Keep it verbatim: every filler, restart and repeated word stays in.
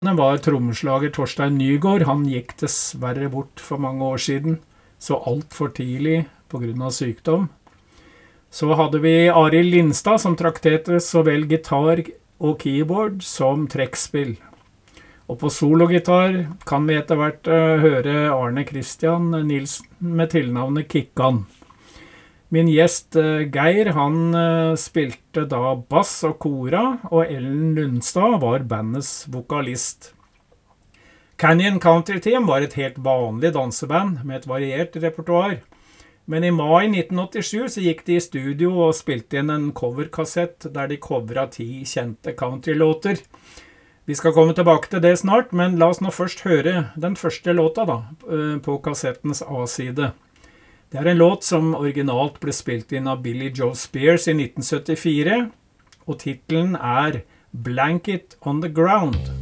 Det var trommeslager Torstein Nygaard. Han gikk dessverre bort for mange år siden, så alt for tidlig på grunn av sykdom. Så hadde vi Arild Lindstad, som trakterte så vel gitar og keyboard som trekkspill. Og på sologitar kan vi etter hvert uh, høre Arne Christian Nilsen med tilnavnet Kikkan. Min gjest uh, Geir, han uh, spilte da bass og kora, og Ellen Lundstad var bandets vokalist. Canyon Country Team var et helt vanlig danseband med et variert repertoar. Men i mai nitten åttisju så gikk de i studio og spilte inn en coverkassett der de coveret ti kjente countrylåter. Vi skal komme tilbake til det snart, men la oss nå først høre den første låta da, på kassettens A-side. Det er en låt som originalt ble spilt inn av Billy Joe Spears i nitten syttifire, og titelen er Blanket on the Ground.